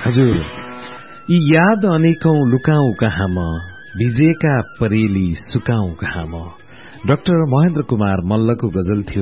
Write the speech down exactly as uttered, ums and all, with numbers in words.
हजुर, यी याद अनेकौं लुकाऊ कहाँ म, भिजेका परेली सुकाऊ कहाँ म। डाक्टर महेन्द्र कुमार मल्लको गजल थियो